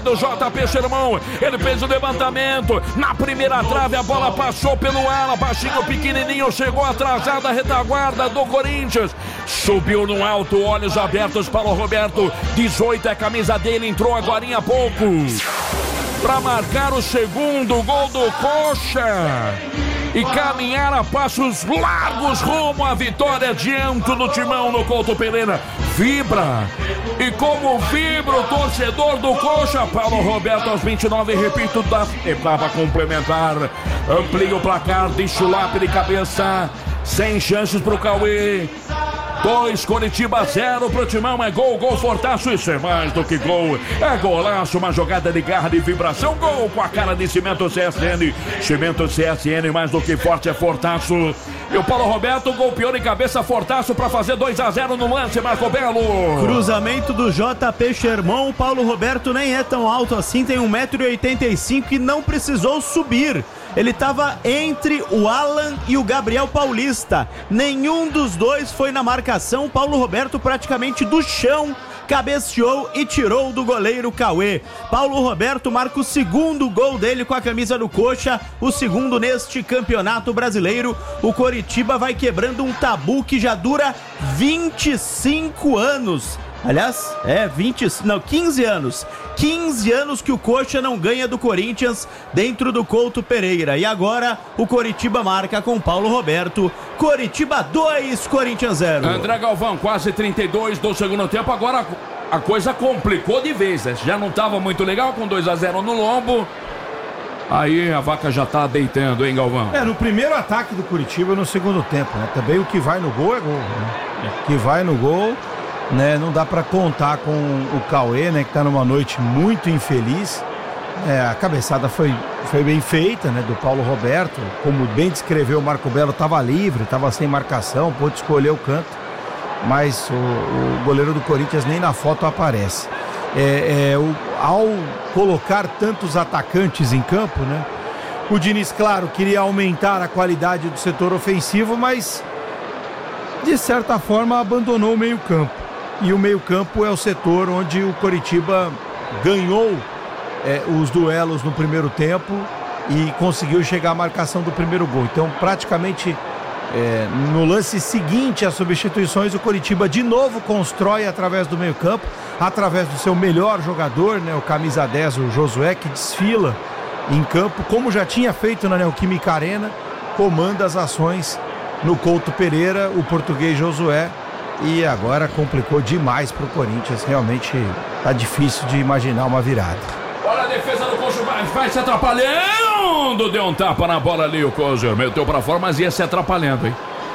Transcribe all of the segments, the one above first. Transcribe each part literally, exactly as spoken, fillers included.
do J P Xermão. Ele fez o levantamento. Na primeira trave, a bola passou pelo ala. Baixinho, pequenininho, chegou atrasada. A retaguarda do Corinthians. Subiu no alto, olhos abertos para o Roberto. dezoito é a camisa dele, entrou agora há pouco. Para marcar o segundo gol do Coxa. E caminhar a passos largos rumo à vitória diante do Timão no Couto Pereira. Vibra. E como vibra o torcedor do Coxa, Paulo Roberto aos vinte e nove, repito, da etapa complementar. Amplia o placar de chulapa de cabeça. Sem chances pro Cauê. dois, Coritiba zero pro Timão, é gol, gol fortaço, isso é mais do que gol, é golaço, uma jogada de garra, de vibração, gol com a cara de Cimento C S N, Cimento C S N, mais do que forte, é fortaço, e o Paulo Roberto golpeou de cabeça fortaço para fazer dois a zero no lance, Marco Belo. Cruzamento do J P Xermão, o Paulo Roberto nem é tão alto assim, tem um metro e oitenta e cinco e não precisou subir. Ele estava entre o Alan e o Gabriel Paulista. Nenhum dos dois foi na marcação. Paulo Roberto praticamente do chão cabeceou e tirou do goleiro Cauê. Paulo Roberto marca o segundo gol dele com a camisa do Coxa, o segundo neste campeonato brasileiro. O Coritiba vai quebrando um tabu que já dura vinte e cinco anos. Aliás, é vinte, não, quinze anos. quinze anos que o Coxa não ganha do Corinthians dentro do Couto Pereira. E agora o Coritiba marca com Paulo Roberto. Coritiba dois, Corinthians zero. André Galvão, quase trinta e dois do segundo tempo. Agora a coisa complicou de vez, né? Já não estava muito legal com dois a zero no lombo. Aí a vaca já tá deitando, hein, Galvão? É, no primeiro ataque do Coritiba no segundo tempo, né? Também o que vai no gol é gol, né? O que vai no gol... Né, não dá para contar com o Cauê, né, que tá numa noite muito infeliz. É, a cabeçada foi, foi bem feita, né, do Paulo Roberto, como bem descreveu o Marco Belo, estava livre, estava sem marcação, pôde escolher o canto, mas o, o goleiro do Corinthians nem na foto aparece. É, é, o, ao colocar tantos atacantes em campo, né, o Diniz, claro, queria aumentar a qualidade do setor ofensivo, mas de certa forma abandonou o meio-campo. E o meio-campo é o setor onde o Coritiba ganhou é, os duelos no primeiro tempo e conseguiu chegar à marcação do primeiro gol. Então, praticamente, é, no lance seguinte às substituições, o Coritiba de novo constrói através do meio-campo, através do seu melhor jogador, né, o camisa dez, o Josué, que desfila em campo, como já tinha feito na Neoquímica Arena, comanda as ações no Couto Pereira, o português Josué. E agora complicou demais pro Corinthians. Realmente tá difícil de imaginar uma virada. Olha a defesa do Coxa, vai, vai se atrapalhando. Deu um tapa na bola ali, o Coxa meteu pra fora, mas ia se atrapalhando, hein?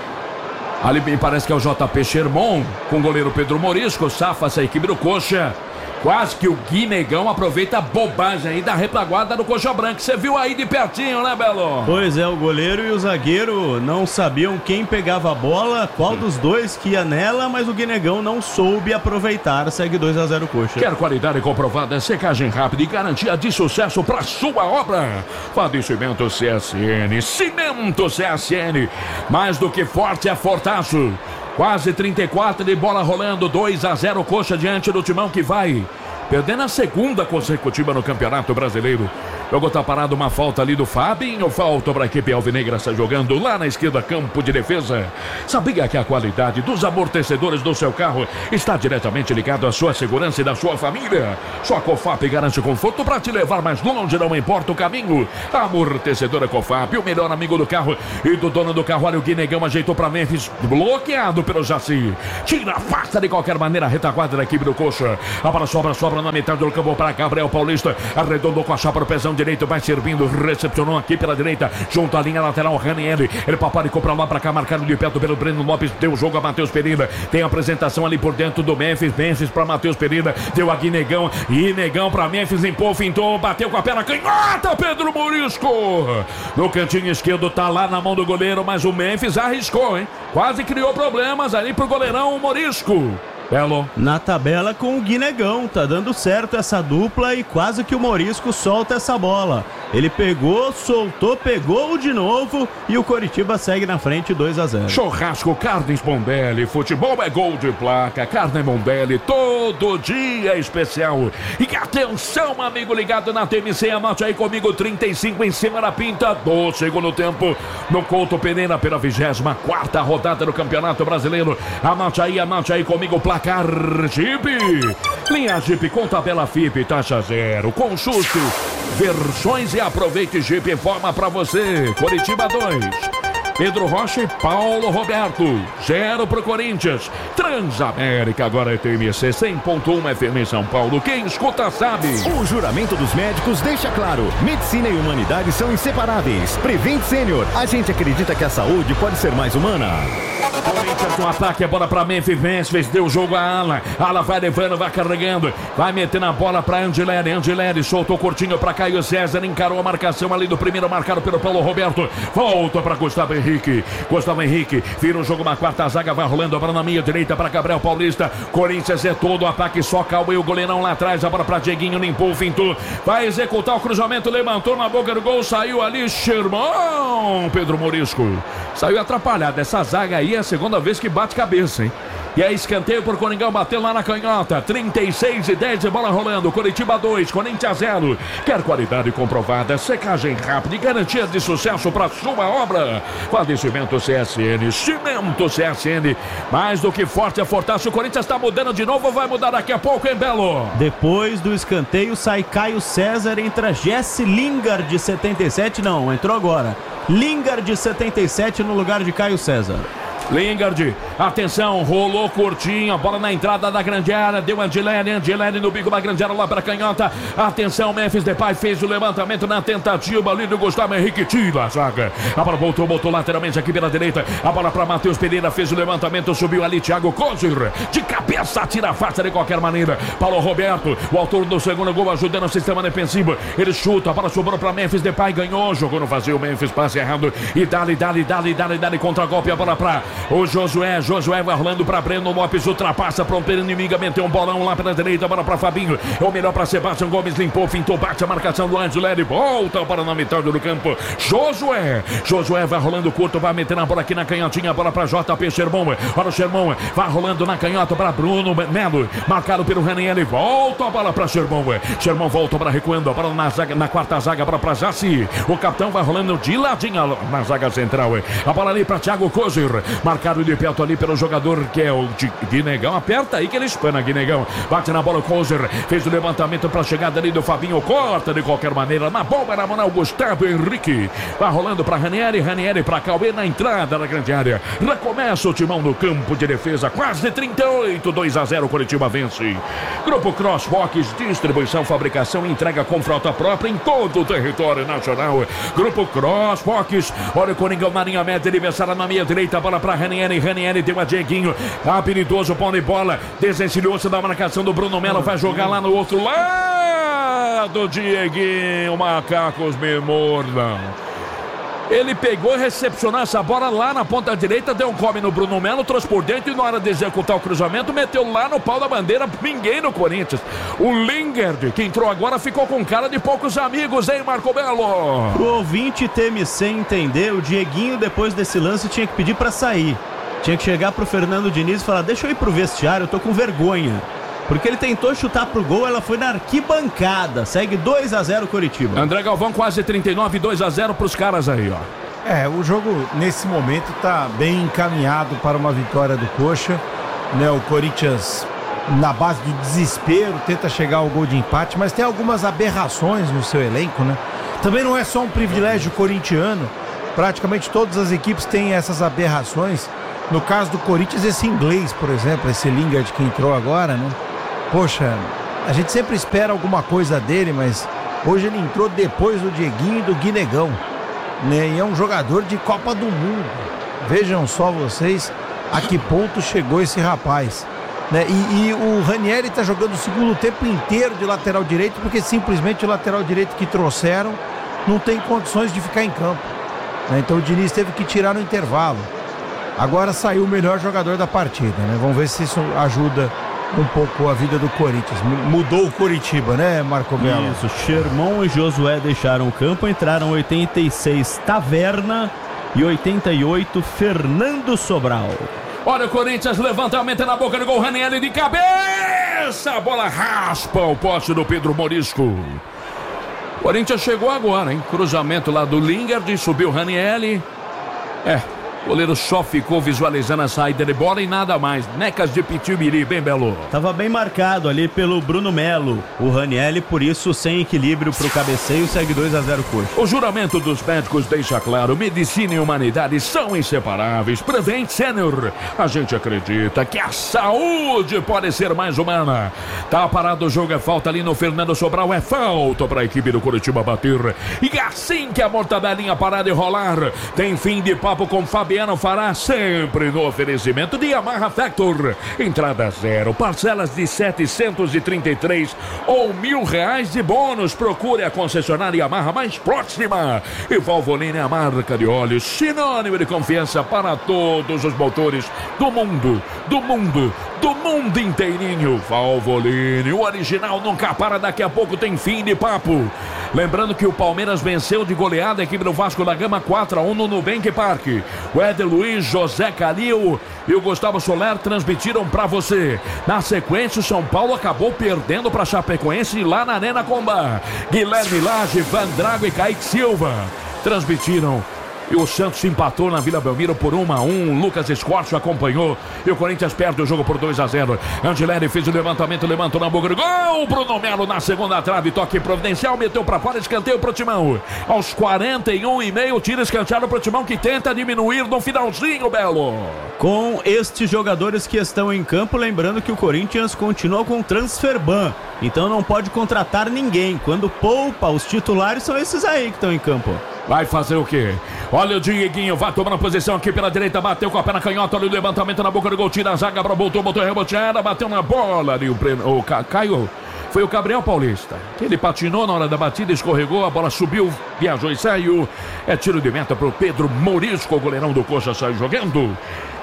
Ali me parece que é o J P Xermão com o goleiro Pedro Morisco. Safa essa equipe do Coxa. Quase que o Gui Negão aproveita a bobagem aí da retaguarda do Coxa Branca. Você viu aí de pertinho, né, Belo? Pois é, o goleiro e o zagueiro não sabiam quem pegava a bola, qual dos dois que ia nela, mas o Gui Negão não soube aproveitar. Segue dois a zero Coxa. Quer qualidade comprovada, secagem rápida e garantia de sucesso para sua obra? Fade Cimento C S N. Cimento C S N. Mais do que forte é fortaço. Quase trinta e quatro de bola rolando, dois a zero Coxa diante do Timão que vai perdendo a segunda consecutiva no Campeonato Brasileiro. Jogo tá parado, uma falta ali do Fabinho. Falta para a equipe alvinegra, está jogando lá na esquerda, campo de defesa. Sabia que a qualidade dos amortecedores do seu carro está diretamente ligado à sua segurança e da sua família? Sua Cofap garante conforto para te levar mais longe, não importa o caminho. Amortecedora Cofap, o melhor amigo do carro e do dono do carro. Olha, o Guinegão ajeitou para Memphis, bloqueado pelo Jaci. Tira a pasta de qualquer maneira, a retaguarda da equipe do Coxa. A bola sobra, sobra na metade do campo para Gabriel Paulista. Arredondou com a chapa o pezão direito, vai servindo, recepcionou aqui pela direita, junto à linha lateral, Ranieri. Ele paparicou pra lá, pra cá, marcado de perto pelo Breno Lopes. Deu o jogo a Matheus Pereira. Tem a apresentação ali por dentro do Memphis. Memphis pra Matheus Pereira. Deu a Guinegão. E Negão pra Memphis. Limpou, fintou, bateu com a perna canhota. Pedro Morisco. No cantinho esquerdo, tá lá na mão do goleiro, mas o Memphis arriscou, hein? Quase criou problemas ali pro goleirão Morisco. Belo. Na tabela com o Guinegão, tá dando certo essa dupla e quase que o Morisco solta essa bola. Ele pegou, soltou, pegou de novo e o Coritiba segue na frente dois a zero. Churrasco Carnes Bombelli, futebol é gol de placa, Carne Bombelli, todo dia é especial. E atenção, amigo ligado na T M C, anote aí comigo, trinta e cinco em cima da pinta do segundo tempo, no Couto Pereira pela vigésima quarta rodada do Campeonato Brasileiro. Anote aí, anote aí comigo, placar Jeep. Linha Jeep com tabela F I P, taxa zero, consulte versões e aproveite. Jeep informa pra você. Coritiba dois, Pedro Rocha e Paulo Roberto, zero pro Corinthians. Transamérica agora é T M C cem ponto um F M em São Paulo. Quem escuta sabe. O juramento dos médicos deixa claro: medicina e humanidade são inseparáveis. Prevent Senior, a gente acredita que a saúde pode ser mais humana. Corinthians no ataque, a bola pra Memphis, Memphis deu o jogo a Ala. Ala vai levando, vai carregando, vai metendo a bola pra Angileri. Angileri soltou curtinho pra Caio César, encarou a marcação ali do primeiro, marcado pelo Paulo Roberto. Volta pra Gustavo Henrique. Gustavo Henrique vira o jogo na quarta zaga, vai rolando a bola na minha direita pra Gabriel Paulista. Corinthians é todo o ataque, só Cauê, o goleirão lá atrás, a bola pra Dieguinho, limpou, fintou, vai executar o cruzamento, levantou na boca do gol, saiu ali, Xermão. Pedro Morisco saiu atrapalhado. Essa zaga aí é a segunda vez que bate cabeça, hein? E é escanteio por Coringão, bateu lá na canhota. trinta e seis e dez de bola rolando. Coritiba dois, Corinthians zero. Quer qualidade comprovada, secagem rápida e garantia de sucesso para sua obra. Padecimento C S N, Cimento C S N. Mais do que forte, a fortaça. O Corinthians está mudando de novo, vai mudar daqui a pouco, hein, Belo? Depois do escanteio sai Caio César, entra Jesse Lingard de setenta e sete. Não, entrou agora. Lingard de setenta e sete no lugar de Caio César. Lingard, atenção, rolou curtinho, a bola na entrada da grande área, deu Angileri, Angileri no bico da grande área lá para canhota. Atenção, Memphis Depay fez o levantamento na tentativa ali do Gustavo Henrique, tira a zaga. A bola voltou, voltou lateralmente aqui pela direita, a bola para Matheus Pereira, fez o levantamento, subiu ali Thiago Kozir, de cabeça, tira a face de qualquer maneira. Paulo Roberto, o autor do segundo gol, ajudando o sistema defensivo, ele chuta, a bola sobrou para Memphis Depay, ganhou, jogou no vazio, Memphis passe errado, e dali, dali, dali, dali, dali, contra golpe, a bola para o Josué, Josué vai rolando pra Breno Lopes, ultrapassa pra um inimiga, meteu um bolão lá pela direita, bola pra Fabinho, é o melhor pra Sebastião Gomes, limpou, fintou, bate a marcação do Angileri, volta para na metade do campo, Josué, Josué vai rolando curto, vai metendo a bola aqui na canhotinha, a bola pra J P Xermão, olha o Xermão, vai rolando na canhota pra Bruno Melo, marcado pelo Ranieri, volta a bola pra Xermão, Xermão volta para recuando, a bola na zaga, na quarta zaga, bola pra Jaci, o capitão vai rolando de ladinho na zaga central, a bola ali pra Thiago Kozir, marcado de perto ali pelo jogador que é o Guinegão, aperta aí que ele espana, Guinegão, bate na bola o Kozir, fez o levantamento para a chegada ali do Fabinho, corta de qualquer maneira, na bomba na mão o Gustavo Henrique, vai rolando para Ranieri, Ranieri para Cauê na entrada da grande área, recomeça o timão no campo de defesa, quase trinta e oito, dois a zero, Coritiba vence. Grupo Crossbox, distribuição, fabricação e entrega com frota própria em todo o território nacional. Grupo Crossbox, olha o Coringão na linha média, adversário na minha direita, bola para Ranieri, Ranieri deu a Dieguinho, habilidoso, pão de bola, desencilhou-se da marcação do Bruno Melo, vai jogar lá no outro lado, Dieguinho, macacos me mordam. Ele pegou e recepcionou essa bola lá na ponta direita, deu um come no Bruno Melo, trouxe por dentro e na hora de executar o cruzamento, meteu lá no pau da bandeira, ninguém no Corinthians. O Lingard, que entrou agora, ficou com cara de poucos amigos, hein, Marco Belo? O ouvinte T M C entender, o Dieguinho depois desse lance tinha que pedir pra sair. Tinha que chegar pro Fernando Diniz e falar, deixa eu ir pro vestiário, eu tô com vergonha. Porque ele tentou chutar pro gol, ela foi na arquibancada. Segue dois a zero Coritiba. André Galvão, quase trinta e nove, dois a zero pros caras aí, ó. É, o jogo nesse momento tá bem encaminhado para uma vitória do Coxa, né? O Corinthians, na base do desespero, tenta chegar ao gol de empate, mas tem algumas aberrações no seu elenco, né? Também não é só um privilégio corintiano, praticamente todas as equipes têm essas aberrações. No caso do Corinthians, esse inglês, por exemplo, esse Lingard que entrou agora, né? Poxa, a gente sempre espera alguma coisa dele, mas hoje ele entrou depois do Dieguinho e do Guinegão, né? E é um jogador de Copa do Mundo. Vejam só vocês a que ponto chegou esse rapaz, né? E, e o Ranieri está jogando o segundo tempo inteiro de lateral direito, porque simplesmente o lateral direito que trouxeram não tem condições de ficar em campo, né? Então o Diniz teve que tirar no intervalo. Agora saiu o melhor jogador da partida, né? Vamos ver se isso ajuda um pouco a vida do Corinthians. Mudou o Coritiba, né, Marco Belo? Isso, Sherman e Josué deixaram o campo, entraram oitenta e seis Taverna e oitenta e oito Fernando Sobral. Olha o Corinthians, levantamento na boca do gol, Ranieri de cabeça, a bola raspa o poste do Pedro Morisco. Corinthians chegou agora, hein? Cruzamento lá do Lingard, subiu o Ranieri. É, o goleiro só ficou visualizando a saída de bola e nada mais. Necas de Pitimiri, bem belo. Tava bem marcado ali pelo Bruno Melo, o Ranieri, por isso sem equilíbrio pro cabeceio, segue dois a zero Coxa. O juramento dos médicos deixa claro, medicina e humanidade são inseparáveis. Prevent Senior, a gente acredita que a saúde pode ser mais humana. Tá parado o jogo, é falta ali no Fernando Sobral, é falta pra equipe do Coritiba bater. E assim que a mortadelinha parar de rolar, tem fim de papo com Fabiano Fará, sempre no oferecimento de Yamaha Factor. Entrada zero, parcelas de setecentos e trinta e três ou mil reais de bônus. Procure a concessionária Yamaha mais próxima. E Valvoline é a marca de óleos sinônimo de confiança para todos os motores do mundo, do mundo, do mundo inteirinho. Valvoline, o original nunca para, daqui a pouco tem fim de papo. Lembrando que o Palmeiras venceu de goleada a equipe do Vasco da Gama quatro a um no Nubank Park. O Éder Luiz, José Calil e o Gustavo Soler transmitiram para você. Na sequência, o São Paulo acabou perdendo para Chapecoense lá na Arena Comba. Guilherme Lage, Van Drago e Kaique Silva transmitiram. E o Santos empatou na Vila Belmiro por um a um. Lucas Escorcio acompanhou. E o Corinthians perde o jogo por dois a zero. Angeleri fez o levantamento, levantou na boca do gol. Bruno Melo na segunda trave, toque providencial, meteu pra fora, escanteio pro Timão. Aos quarenta e um e meio, tira escanteado pro Timão, que tenta diminuir no finalzinho, Belo. Com estes jogadores que estão em campo, lembrando que o Corinthians continua com transfer ban. Então não pode contratar ninguém. Quando poupa, os titulares são esses aí que estão em campo. Vai fazer o quê? Olha o Dieguinho, vai tomando posição aqui pela direita, bateu com a perna canhota, olha o levantamento na boca do gol, tira a zaga, voltou, botou reboteada, bateu na bola ali, o, o Caio, foi o Gabriel Paulista. Ele patinou na hora da batida, escorregou, a bola subiu, viajou e saiu. É tiro de meta pro Pedro Morisco, o goleirão do Coxa sai jogando.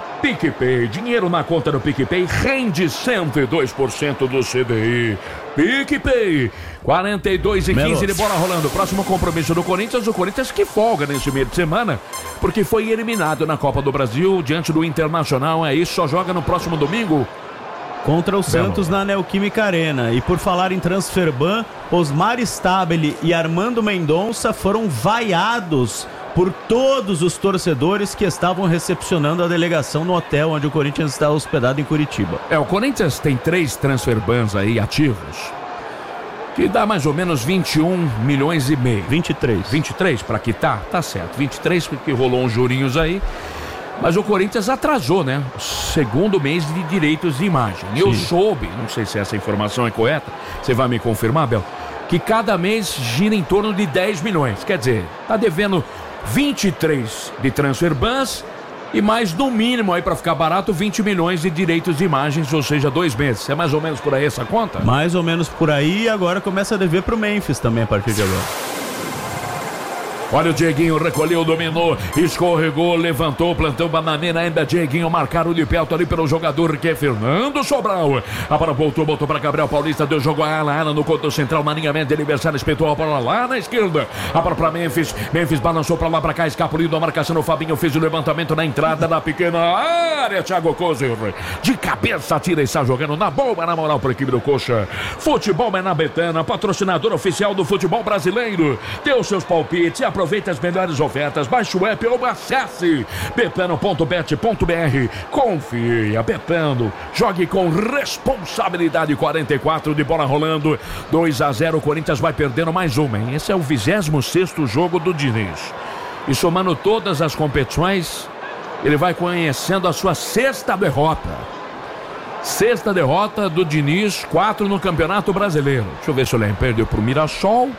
PicPay, dinheiro na conta do PicPay rende cento e dois por cento do C D I. PicPay, quarenta e dois e quinze de bola rolando. Próximo compromisso do Corinthians, o Corinthians que folga nesse meio de semana, porque foi eliminado na Copa do Brasil diante do Internacional. É isso, só joga no próximo domingo contra o Santos na Neoquímica Arena. E por falar em transfer ban, Osmar Stabile e Armando Mendonça foram vaiados por todos os torcedores que estavam recepcionando a delegação no hotel onde o Corinthians está hospedado em Curitiba. É, o Corinthians tem três transfer bans aí ativos, que dá mais ou menos vinte e um milhões e meio. vinte e três. vinte e três para quitar? Tá certo. vinte e três porque rolou uns jurinhos aí. Mas o Corinthians atrasou, né? Segundo mês de direitos de imagem. Sim. Eu soube, não sei se essa informação é correta, você vai me confirmar, Bel, que cada mês gira em torno de dez milhões. Quer dizer, tá devendo vinte e três de transfer bans e mais no mínimo aí para ficar barato vinte milhões de direitos de imagens, ou seja, dois meses. É mais ou menos por aí essa conta? Mais ou menos por aí, e agora começa a dever pro Memphis também a partir de agora. Olha o Dieguinho, recolheu, dominou, escorregou, levantou, plantou bananeira ainda. Dieguinho marcaram de perto ali pelo jogador que é Fernando Sobral. A bola voltou, botou para Gabriel Paulista, deu jogo a ela, ela no canto central, na linha média, adversário espetou a bola lá na esquerda. A bola para Memphis, Memphis balançou para lá, para cá, escapuliu a marcação, o Fabinho fez o levantamento na entrada da pequena área. Thiago Kozer, de cabeça, tira e está jogando na boa, na moral para a equipe do Coxa. Futebol é na Betana, patrocinador oficial do futebol brasileiro. Dê os seus palpites, aproveite as melhores ofertas, baixe o app ou acesse betano ponto bet ponto br. Confia, Betano, jogue com responsabilidade. Quarenta e quatro de bola rolando, dois a zero, o Corinthians vai perdendo mais uma, hein? Esse é o vigésimo sexto jogo do Diniz. E somando todas as competições, ele vai conhecendo a sua sexta derrota. Sexta derrota do Diniz, quatro no Campeonato Brasileiro. Deixa eu ver se eu lembro. Perdeu pro Mirassol,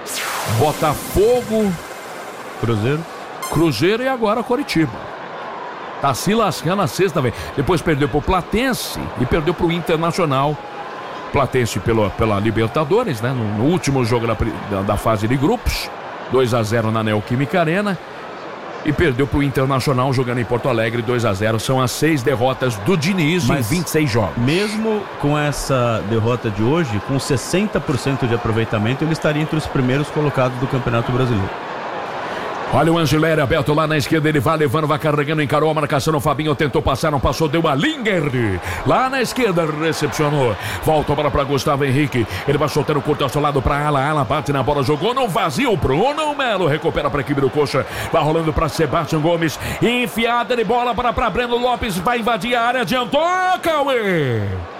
Botafogo, Cruzeiro. Cruzeiro e agora Coritiba. Tá se lascando a sexta vez. Depois perdeu pro Platense e perdeu pro Internacional. Platense pela, pela Libertadores, né? No, no último jogo da, da, da fase de grupos. dois a zero na Neoquímica Arena. e perdeu pro Internacional jogando em Porto Alegre dois a zero. São as seis derrotas do Diniz Mas, em vinte e seis jogos. Mesmo com essa derrota de hoje, com sessenta por cento de aproveitamento, ele estaria entre os primeiros colocados do Campeonato Brasileiro. Olha o Angileri aberto lá na esquerda, ele vai levando, vai carregando, encarou a marcação, o Fabinho tentou passar, não passou, deu a Linger, lá na esquerda, recepcionou, volta a bola para Gustavo Henrique, ele vai soltando o curto ao seu lado para Ala, Ala bate na bola, jogou no vazio, Bruno Melo recupera para a equipe do Coxa, vai rolando para Sebastião Gomes, enfiada de bola para, para Breno Lopes, vai invadir a área, adiantou, Cauê!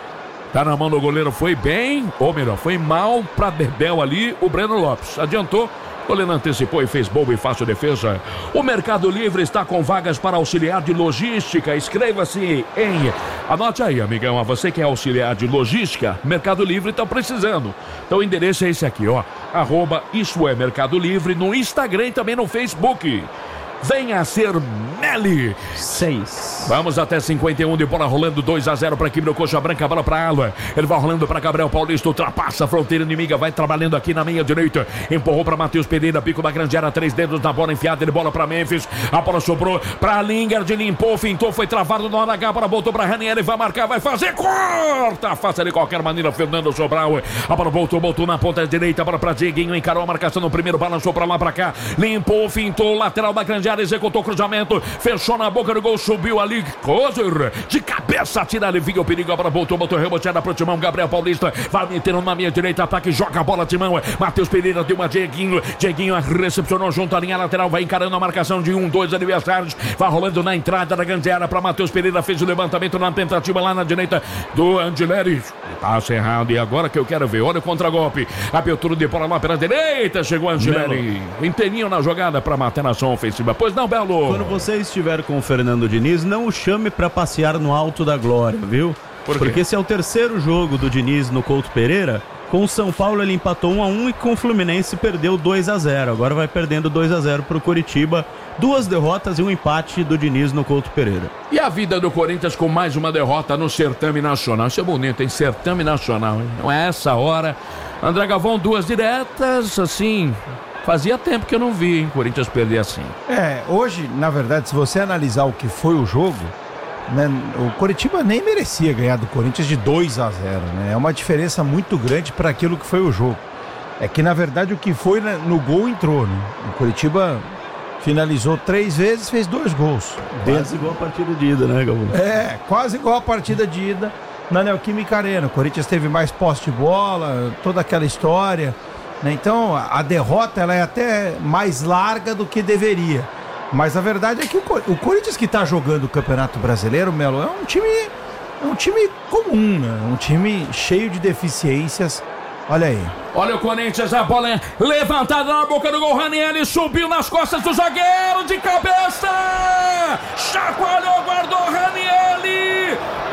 Tá na mão do goleiro, foi bem, ou melhor, foi mal para Bebel ali, o Breno Lopes, adiantou. O goleiro antecipou e fez boa e fácil defesa. O Mercado Livre está com vagas para auxiliar de logística. Escreva-se em... Anote aí, amigão. Você que é auxiliar de logística, Mercado Livre está precisando. Então o endereço é esse aqui, ó. Arroba Isso é Mercado Livre no Instagram e também no Facebook. Venha ser Meli. Seis. Vamos até cinquenta e um de bola rolando, dois a zero para a equipe do Coxa Branca, bola para Alva. Ele vai rolando para Gabriel Paulista, ultrapassa a fronteira inimiga, vai trabalhando aqui na meia direita. Empurrou para Matheus Pereira, pico da grande área, três dedos na bola enfiada, ele bola para Memphis. A bola sobrou para Lingard, limpou, fintou, foi travado no H, para voltou para Ranieri, vai marcar, vai fazer, corta, faça de qualquer maneira, Fernando Sobral. A bola voltou, voltou na ponta direita, a bola para Dieguinho, encarou a marcação no primeiro, balançou para lá, para cá, limpou, fintou, lateral da grande área, executou o cruzamento, fechou na boca do gol, subiu ali, Kozer, de cabeça, tira, alivia o perigo, a bola voltou, botou reboteada pro Timão, Gabriel Paulista, vai metendo na minha direita, ataque, joga a bola, Timão, Matheus Pereira deu uma Dieguinho, Dieguinho recepcionou junto à linha lateral, vai encarando a marcação de um, dois adversários, vai rolando na entrada da grande área para Matheus Pereira, fez o levantamento na tentativa lá na direita do Angileri, passe errado, e agora que eu quero ver, olha o contragolpe, abertura de bola lá pela direita, chegou Angileri, inteirinho na jogada para matar na ação ofensiva, pois não, Belo? Quando você estiver com o Fernando Diniz, não o chame para passear no alto da glória, viu? Por Porque esse é o terceiro jogo do Diniz no Couto Pereira. Com o São Paulo ele empatou um a um e com o Fluminense perdeu dois a zero. Agora vai perdendo dois a zero para o Coritiba. Duas derrotas e um empate do Diniz no Couto Pereira. E a vida do Corinthians com mais uma derrota no Certame Nacional. Isso é bonito, hein? Certame Nacional, hein? Não é essa hora. André Galvão, duas diretas, assim... Fazia tempo que eu não vi, hein, Corinthians perder assim. É, hoje, na verdade, se você analisar o que foi o jogo, né, o Coritiba nem merecia ganhar do Corinthians de dois a zero, né? É uma diferença muito grande para aquilo que foi o jogo. É que, na verdade, o que foi né, no gol entrou, né? O Coritiba finalizou três vezes, fez dois gols. Quase Dentro... igual a partida de ida, né, Galvão? É, quase igual a partida de ida na Neoquímica Arena. O Corinthians teve mais posse de bola, toda aquela história... Então a derrota ela é até mais larga do que deveria, mas a verdade é que o, o Corinthians que está jogando o Campeonato Brasileiro, Melo, é um time é um time comum, né? Um time cheio de deficiências. Olha aí. Olha o Corinthians, a bola é levantada na boca do gol, Ranieri subiu nas costas do zagueiro de cabeça, chacoalhou, guardou Ranieri,